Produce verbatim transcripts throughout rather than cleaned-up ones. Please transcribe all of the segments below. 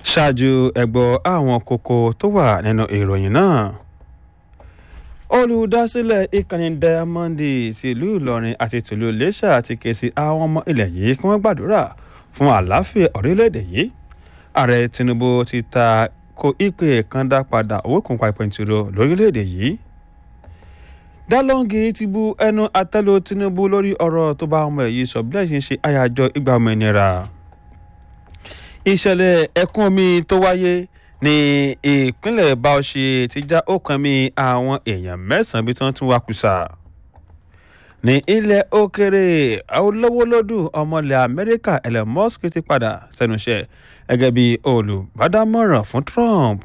ṣáájú ẹgbọ́ àwọn kókó tó wà nínú ìròyìn náà. Olùdásílẹ̀ ìkànnì Diamond tìlú Ìlọrin àti tìlú Iléṣà ti ké sí àwọn ọmọ ilẹ̀ yìí kí wọ́n gbàdúrà fún àlàáfíà orílẹ̀-èdè yìí. Ààrẹ Tinubu ti ta ko ìpè kan dá padà owó kan pa ìpẹ̀ntìrò lórílẹ̀-èdè yìí. Dalongi ti bu ẹnu àtẹ́lu Tinubu lórí ọ̀rọ̀ tó bá ọmọ èyí sọ bí lẹ́yìn ṣe àyájọ́ ìgbà òmìnira. Ìṣẹ̀lẹ̀ ẹ̀kún omi tó wáyé ní ìpínlẹ̀ Bauchi ti já ọkàn mi àwọn èèyàn mẹ́sàn-án bí tí wọ́n tún wá kùsà. Ní ilẹ̀ òkèrè olówólódù ọmọlẹ̀ Amẹ́ríkà Elon Musk ti padà sẹ́nu iṣẹ́ gẹ́gẹ́ bí olùbádámọ̀ràn fún Trump.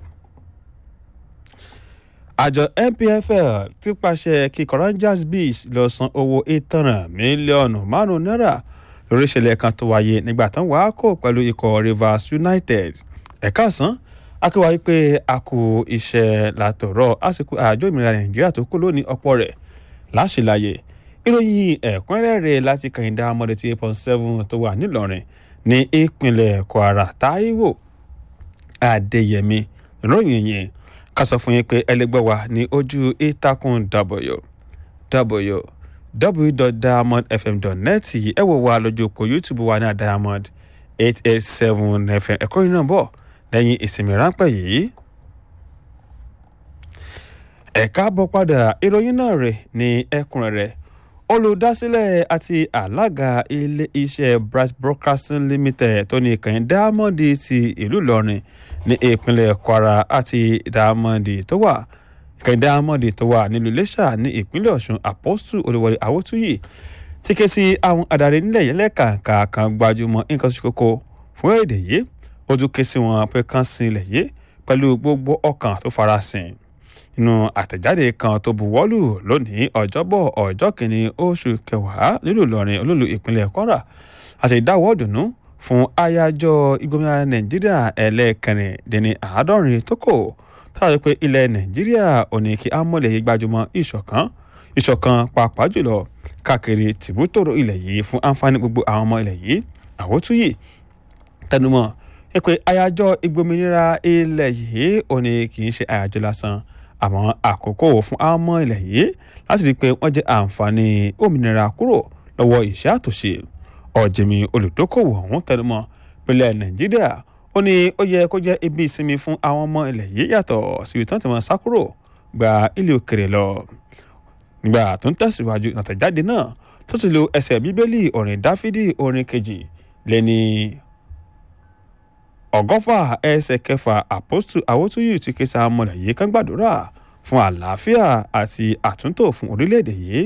Àjọ N P F L ti pàṣẹ kí Rangers Bees lọ san owó ìtanràn mílíọ̀nù márùn-ún náírà lórí ìṣẹ̀lẹ̀ kan tó wáyé nígbà tán wàá kó pẹ̀lú ikọ̀ Rivers United. Ẹ̀ka àsán akéwà wípé a kú iṣẹ́ látọ̀rọ̀ àsìkò àjọ ìmìnira Nàìjíríà tó kú lónìí ọ̀pọ̀ rẹ̀ láṣìláyè. Ìròyìn ẹ̀kúnrẹ́rẹ́ láti kàyìndà mọ́dé tí eight point seven tó wà nílọrin ní ìpínlẹ̀ Kwara. Táíwò Adéyẹmí ìròyìn yẹn ká sọ fún yín pé ẹlẹgbẹ́ wa ní ojú ìtàkùn w w w dot diamond f m dot net ẹ wò wá lójú òpó YouTube wa ní Diamond eight eight seven F M. ẹ̀kọ́ yìí náà bọ̀ lẹ́yìn ìsinmi ráńpẹ́ yìí. ẹ̀ka bọ̀ padà ìròyìn náà rẹ̀ ní ẹ̀kúnrẹ́rẹ́. Olùdásílẹ̀ àti alága ilé iṣẹ́ Bright Broadcasting Limited tó ní ìkànnì Diamond ti ìlú Ìlọrin ní ìpínlẹ̀ Kwara àti Diamond tó wà ìkànnì Diamond tó wà nílùú Iléṣà ní ìpínlẹ̀ Ọ̀ṣun Apostle Olúwọlé Awótúyì ti ké sí àwọn adarí nílẹ̀ yẹn lẹ́ẹ̀kàǹkà kan gbajúmọ̀ nǹkan ṣe kókó fún èdè yìí. Ó tún ké sí wọn pé kán sin ilẹ̀ yìí pẹ̀lú gbogbo ọkàn tó farasin. Nínú àtẹ̀jáde kan tó buwọ́lù lónìí ọjọ́bọ̀ ọjọ́ kìíní oṣù kẹwàá nílùú Ìlọrin olúlu ìpínlẹ̀ Kwara àti ìdáwọ́ dùnú fún àyájọ́ ìgbòmìnira Nàìjíríà ẹlẹ́ẹ̀kẹrìndínní àádọ́rin tó kò táwọn pé ilẹ̀ Nàìjíríà ò ní kí amọ̀lẹ̀ yìí gbajúmọ̀ ìṣọ̀kan ìṣọ̀kan pàápàá jùlọ káàkiri tìbútòrò ilẹ̀ yìí fún àǹfààní gbogbo àwọn ọmọ ilẹ̀ yìí. Àwòtúyì tẹnumọ́ pé àyájọ́ ìgbòmìnira ilẹ̀ yìí ò ní kì í ṣe àyájọ́ lásán àmọ́ àkókò fún àwọn ọmọ ilẹ̀ yìí láti rí i pé wọ́n jẹ́ àǹfààní òmìnira kúrò lọ́wọ́ ìṣẹ́ àtòṣe. Ọ̀jẹ̀mí olùdókòwò ọ̀hún tẹnumọ́ pẹ̀lẹ́ Nàìjíríà ó ní ó yẹ kó jẹ́ ibi ìsinmi fún àwọn ọmọ ilẹ̀ yìí yàtọ̀ síbi tí wọ́n ti máa sá kúrò gba ilé òkèrè lọ. Nígbà tó ń tẹ̀síwájú àtẹ̀jáde náà tó ti lo ẹsẹ̀ Bíbélì orin Dáfídì orin kejì lẹ́ni ọgọ́fà ẹsẹ̀ kẹfà Apostle Awótúyì ti ké sí àwọn ọmọ ilẹ̀ yìí kán gbàdúrà fún àlàáfíà àti àtúntò fún orílẹ̀-èdè yìí.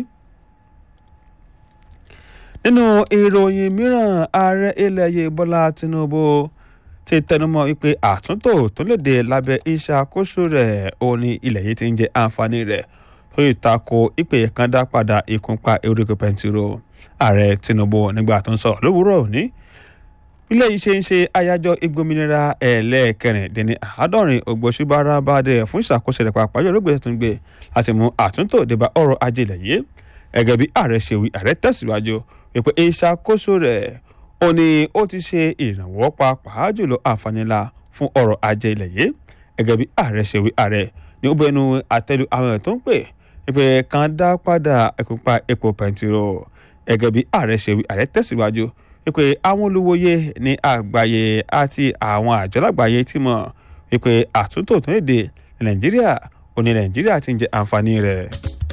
Nínú ìròyìn mìíràn, ààrẹ ilẹ̀ yìí Bọ́lá Tinubu ti tẹnumọ́ wípé àtúntò tó léde lábẹ́ ìṣàkóso rẹ̀ ó ní ilẹ̀ yìí ti ń jẹ àǹfààní rẹ̀ tó yìí tako ìpè kan dá padà ìkúnpá erékò pẹntiró. Ààrẹ Tinubu nígbà tó ń sọ̀rọ̀ lówùúrọ̀ òní ilé yìí ṣe ń ṣe àyájọ́ ìgbòmìnira ẹlẹ́ẹ̀kẹrìndínní àádọ́rin ògbóṣùbára bàdẹ fún ìṣàkóso rẹ̀ pàápàá yóò lóògbé tó ń gbé láti mú àtúntò débá ọrọ̀ ajé ilẹ̀ yìí. Gẹ́gẹ́ bí ààrẹ ṣe wí, ààrẹ tẹ̀síwájú wípé ìṣàkóso rẹ̀ ó ní ó ti ṣe ìrànwọ́ pàápàá jùlọ àǹfààní ńlá fún ọrọ̀ ajé ilẹ̀ yìí. Gẹ́gẹ́ bí ààrẹ ṣe wí, ààrẹ ní ó bẹnu àtẹ́lu àwọn èèyàn tó ń pè wípé kan dá padà ìkúnpá epo pẹntiró. Gẹ́gẹ́ bí ààrẹ ṣe wí, ààrẹ tẹ̀síwájú wípé àwọn olùwòye ní àgbáyé àti àwọn àjọ lágbàáyé ti mọ̀ wípé àtúntò tó léde Nàìjíríà ò ní Nàìjíríà ti ń jẹ àǹfààní rẹ̀.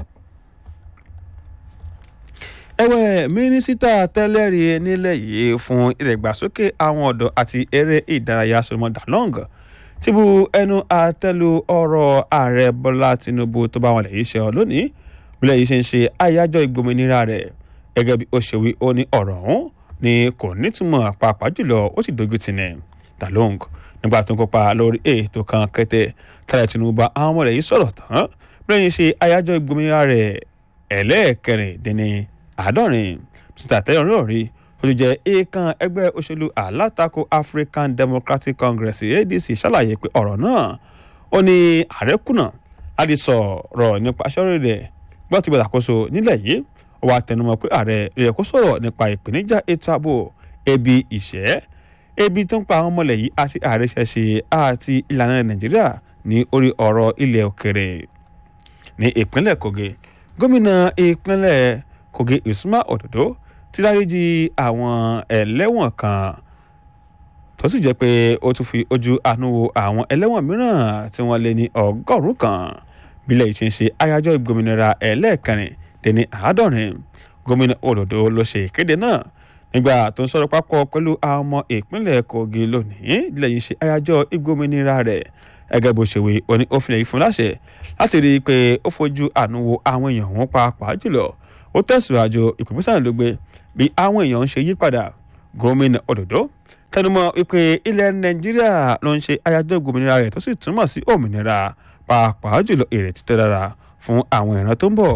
Ẹ̀wẹ̀ mínísítà tẹ́lẹ̀rí nílẹ̀ yìí fún ìdàgbàsókè àwọn ọ̀dọ́ àti eré ìdárayá Solomon Dalong ti bu ẹnu àtẹ́lu ọ̀rọ̀ ààrẹ Bọ́lá Tinubu tó bá wọn lè yí ṣe ọ lónìí bílẹ̀ yìí ṣe ń ṣe àyájọ́ ìgbòmìnira rẹ̀. Gẹ́gẹ́ bí ó ṣe wí, ó ní ọ̀rọ̀ ọ̀hún ni kò nítumọ̀ pàápàá jùlọ ó sì dojú tì ní. Dalong nígbà tó ń kópa lórí ètò kan kété tààrẹ Tinubu àwọn ọmọ rẹ̀ yìí sọ̀rọ̀ tán lẹ́yìn ṣe àyájọ́ ìgbòmìnira rẹ̀ ẹlẹ́ẹ̀kẹrìndínní àádọ́rin. Mr Tẹ́yọ̀rọ̀ rí ó ti jẹ́ èèkàn ẹgbẹ́ òṣèlú alátakò African Democratic Congress A D C ṣàlàyé pé ọ̀rọ̀ náà ó ní ààrẹ kùnà láti sọ̀rọ̀ nípa aṣọ́rẹ́ rẹ̀ gbọ́n ti gbàdàkóso nílẹ̀ yìí. Ó wá tẹnumọ́ pé ààrẹ rẹ̀ kó sọ̀rọ̀ nípa ìpèníjà ètò ààbò, ebi, ìṣẹ́ ebi tó ń pa àwọn ọmọlẹ̀ yìí àti ààrẹ ṣẹṣe àti ìlànà nàìjíríà ní orí ọ̀rọ̀ ilẹ̀ òkèrè. Ní ìpínlẹ̀ Kogi, gómìnà ìpínlẹ̀ Kogi Usman Ododo ti dáríjì àwọn ẹlẹ́wọ̀n kan tó sì jẹ́ pé ó tún fi ojú àánú wo àwọn ẹlẹ́wọ̀n mìíràn tí wọ́n lé ní ọgọ́rùn-ún kan bílẹ̀ yìí ṣe ń ṣe àyájọ́ ìgbòmìnira ẹlẹ́ẹ̀kẹrin dín ní àádọ́rin. Gómìnà Ododo ló ṣe ìkéde náà nígbà tó ń sọ̀rọ̀ papọ̀ pẹ̀lú àwọn ọmọ ìpínlẹ̀ Kogi lónìí bílẹ̀ yìí ṣe àyájọ́ ìgbòmìnira rẹ̀ gẹ́gẹ́ bó ṣe wí ó ní ó fi lè fún láṣẹ láti rí i pé ó fojú àánú wo àwọn èèyàn wọn pàápàá jùlọ. Ó tẹ̀síwájú ìpínpínsàn ló gbé bí àwọn èèyàn ń ṣe yí padà. Gómìnà Ododo tẹnumọ́ wípé ilẹ̀ Nàìjíríà ló ń ṣe àyájọ́ ìgbòmìnira rẹ̀ tó sì túmọ̀ sí òmìnira pàápàá jùlọ ìrètí tó dára fún àwọn ìran tó ń bọ̀.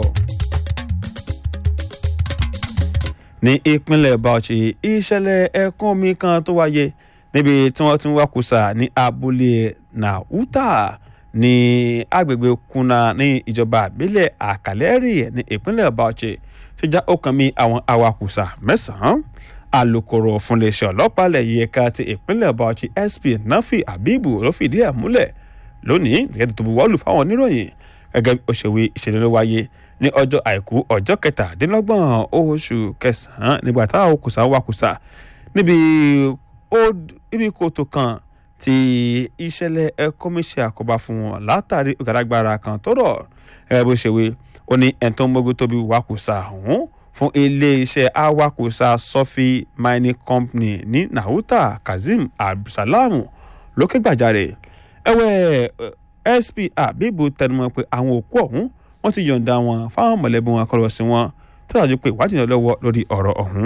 Ní ìpínlẹ̀ Bauchi, ìṣẹ̀lẹ̀ ẹ̀kún omi kan tó wáyé níbi tí wọ́n ti ń wákùsà ní abúlé Nauta ní agbègbè Kuna ní ìjọba ìbílẹ̀ Àkàlẹ́rì ní ìpínlẹ̀ Bauchi ti já ọkàn mi àwọn awakùsà mẹ́sàn-án. Alukoro fún iléeṣẹ́ ọlọ́pàá lẹ́yìn ẹ̀ka ti ìpínlẹ̀ Bauchi S P Nafi Habibu ló fìdí ẹ̀ múlẹ̀ lónìí gẹ́gẹ́ tó buwọ́lù fáwọn oníròyìn gẹ́gẹ́ bí òṣèwé ìṣẹ̀lẹ̀ ló wáyé ní ọjọ́ àìkú ọjọ́ kẹtàdínlọ́gbọ̀n oṣù kẹsàn-án nígbà táwọn awakùsà wakùsà níbi ibi kòtò kan tí ìṣẹ̀lẹ̀ ẹ̀kọ́ mi ṣe àkóbá fún wọn látàrí ìgbàlagbára kan tó rọ̀ gẹ́gẹ́ bó ṣe wí ó ní ẹni tó ń mójú tóbi wakùsà ọ̀hún fún iléeṣẹ́ awakùsà Sofi Mining Company ní Nauta Kazeem Abdulsalam lókè gbàjarè. Ẹ̀wẹ̀ S P Habibu tẹnumọ́ pé àwọn òkú ọ̀hún wọ́n ti yọ̀ǹda wọn fáwọn mọ̀lẹ́bí wọn kọ́ lọ sí wọn tó dájú pé ìwádìí náà lọ́wọ́ lórí ọ̀rọ̀ ọ̀hún.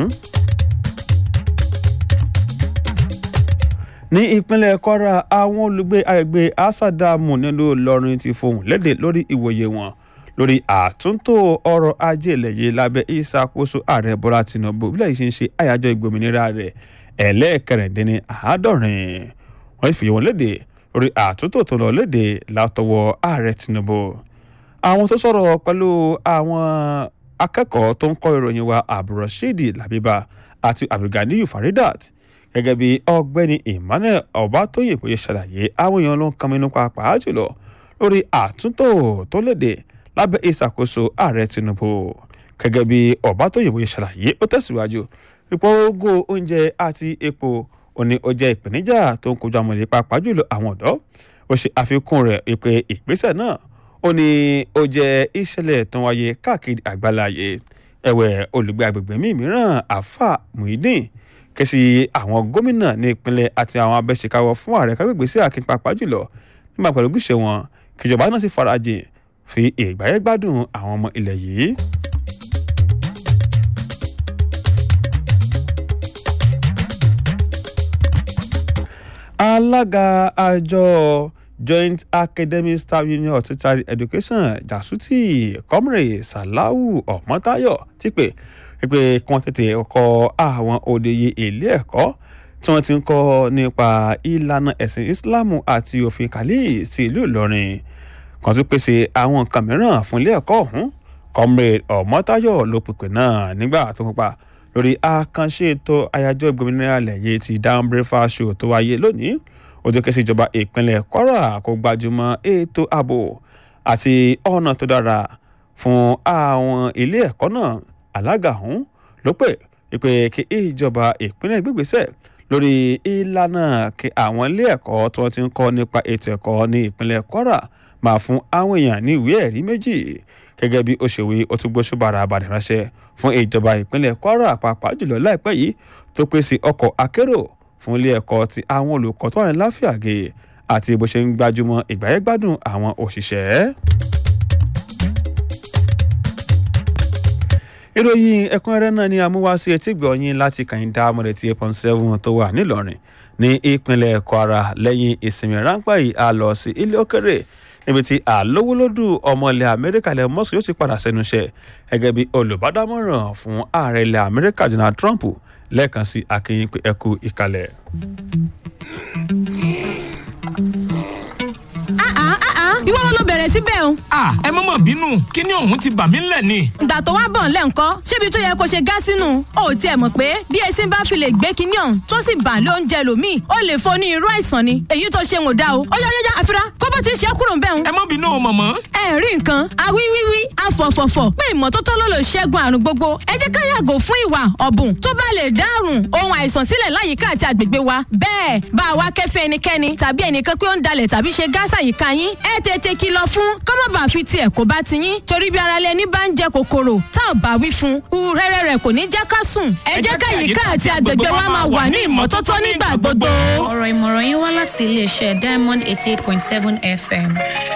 Ní ìpínlẹ̀ Kwara, àwọn olùgbé agbègbè Asadamu nílùú Ìlọrin ti fohùn lédè lórí ìwòye wọn lórí àtúntò ọrọ̀ ajé ilẹ̀ yìí lábẹ́ ìṣàkóso ààrẹ Bọ́lá Tinubu bílẹ̀ yìí ṣe ń ṣe àyájọ́ ìgbòmìnira rẹ̀ ẹlẹ́ẹ̀kẹrìndínní àádọ́rin. Wọ́n fi wọn lédè lórí àtúntò tó lọ lédè látọwọ́ ààrẹ Tinubu. Àwọn tó sọ̀rọ̀ pẹ̀lú àwọn akẹ́kọ̀ọ́ tó ń kọ́ ìròyìn wa Abdulrasheed Labiba àti Abdulganiyu Faridat gẹ́gẹ́ bí ọ̀gbẹ́ni Emmanuel Ọbátóyè bóyá ṣàlàyé àwọn èèyàn ló ń kan mínú pàápàá jùlọ lórí àtúntò tó lédè lábẹ́ ìṣàkóso ààrẹ Tinubu. Gẹ́gẹ́ bí Ọbátóyè bóyá ṣàlàyé ó tẹ̀síwájú ipò ogo oúnjẹ àti epo òní ó jẹ́ ìpèníjà tó ń kojú àwọn ìlépa pàápàá jùlọ àwọn ọ̀dọ́. Ó ṣe àfikún rẹ̀ pé ìgbésẹ̀ náà ó ní ó jẹ́ ìṣẹ̀lẹ̀ tó ń wáyé káàkiri àgbáláyé. Ẹ̀wẹ̀ olùgbé agbègbè míì mìíràn Alfa Muhyiddin ké sí àwọn gómìnà ní ìpínlẹ̀ àti àwọn abẹ́ṣekáwọ́ fún ààrẹ kágbègbè sí àkín pàápàá jùlọ nígbà pẹ̀lú gúúsẹ̀ wọn kíjọba náà sì farajìn fi ìgbáyé gbádùn àwọn ọmọ ilẹ̀ yìí. Alága àjọ Joint Academic Staff Union Tertiary Education Jasuti Comrade Salau Ọmọtáyọ̀ ti pè pé kí wọ́n tètè kọ́ àwọn òdeye ilé ẹ̀kọ́ tí wọ́n ti ń kọ́ nípa ìlànà ẹ̀sìn Islam àti òfin kàlí sí ìlú Ìlọrin kan tó pèsè àwọn nǹkan mìíràn fún ilé ẹ̀kọ́ ọ̀hún. Comrade Ọmọtáyọ̀ ló pèpè náà nígbà tó kópa lórí àkànṣe ètò àyájọ́ ìgbòmìnira lẹ́yìn ti down breakfast show tó wáyé lónìí. Ó jẹ́ kí ìjọba ìpínlẹ̀ Kwara kó gbajúmọ̀ ètò ààbò àti ọ̀nà tó dára fún àwọn ilé ẹ̀kọ́ náà. Alága ọ̀hún ló pè pé kí ìjọba ìpínlẹ̀ gbégbésẹ̀ lórí ìlànà kí àwọn ilé ẹ̀kọ́ tí wọ́n ti ń kọ́ nípa ètò ẹ̀kọ́ ní ìpínlẹ̀ Kwara máa fún àwọn èèyàn ní ìwé ẹ̀rí méjì. Gẹ́gẹ́ bí òṣèwé ó tún gbóṣùbàrà àbàdàn ránṣẹ́ fún ìjọba ìpínlẹ̀ Kwara pàápàá jùlọ láìpẹ́ yìí tó pèsè ọkọ̀ akérò fún ilé ẹ̀kọ́ tí àwọn olùkọ́ tó wà ní Láfíàgè àti bó ṣe ń gbájúmọ́ ìgbáyégbádùn àwọn òṣìṣẹ́. Ìròyìn ẹ̀kúnrẹ́rẹ́ náà ni amúwáṣí etí gbọ̀nyìn láti Kàyíndá mọ̀lẹ́tì eight point seven tó wà nílọrin ní ìpínlẹ̀ Kwara. Lẹ́yìn ìsinmi ráńpẹ́ yìí a lọ sí ilé òkèrè níbi tí àlówólódù ọmọ ilẹ̀ Amẹ́ríkà ilẹ̀ Musk yóò sì padà sẹ́nu iṣẹ́ gẹ́gẹ́ bí olùbádámọ̀ràn fún ààrẹ ilẹ̀ Amẹ́ríkà Donald Trump lẹ́ẹ̀kan sí akínyìn pé ẹ kú ìkàlẹ̀. ìwọ ló bẹ̀rẹ̀ bẹ̀rẹ̀ síbẹ̀ o. Ah, ẹ má mà bínú, kíní ọ̀hún ti bà mí ńlẹ̀ ni. Ìgbà tó wá bọ̀ ńlẹ̀ ńkọ́, ṣébi tó yẹ kó ṣe gá sínú. O ò tiẹ̀ mọ̀ pé bí esin bá fi lè gbé kíní ọ̀hún tó sì bà lé oúnjẹ lòmíì, ó lè fo ní irú àìsàn ni. Èyí tó ṣe ń ò dá o. Ó yá yá yá àfira, kó bá ti ṣe kúrò ń bẹ̀ ń. Ẹ má bínú o mọ̀mọ́. Ẹ rí nǹkan, awíwíwí, afọ̀fọ̀fọ̀, pé ìmọ́tótó ló lè ṣẹ́gun àrùn gbogbo. Ẹ jẹ́ ká yàgò fún ìwà ọ̀bùn tó bá lè dárùn ohun àìsàn sílẹ̀ láyìíká àti àgbègbè wa. Bẹ́ẹ̀ bá a wá kẹ́fẹ́ ẹnikẹ́ni tàbí ẹnìkan pé ó ń dalẹ̀ tàbí ṣe gáàsà yìíká yín, ẹ tètè kìlọ̀ fún kó má bàa fi tiẹ̀ kó bá ti yín. Torí bí ara lẹni bá ń jẹ kòkòrò tá ò bá wí fún, u rẹ́rẹ́ rẹ̀ kò ní jẹ́ ká sùn. Ẹ jẹ́ ká yìíká àti àgbègbè wa máa wà ní ìmọ́tótó nígbà gbogbo. Ọ̀rọ̀ ìmọ̀ràn yín wá láti iléeṣẹ́ Diamond eighty eight point seven F M.